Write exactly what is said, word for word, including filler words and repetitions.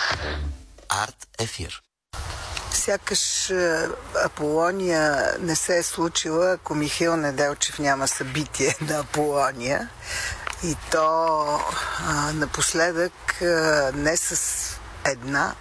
Арт ефир. Сякаш Аполония не се е случила, ако Михаил Неделчев няма събитие на Аполония. И то а, напоследък а, не с една,